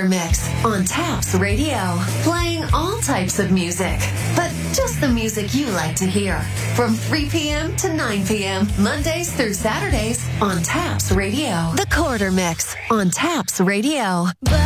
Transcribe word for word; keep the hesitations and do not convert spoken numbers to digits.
Quarter Mix on Taps Radio. Playing all types of music, but just the music you like to hear. From three p.m. to nine p.m. Mondays through Saturdays on Taps Radio. The Quarter Mix on Taps Radio. But